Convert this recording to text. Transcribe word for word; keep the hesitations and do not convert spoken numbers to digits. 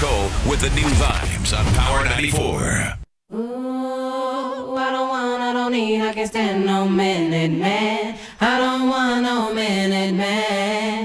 Cole with the new vibes on Power ninety-four. Ooh, I don't want, I don't need, I can't stand no minute man. I don't want no minute man.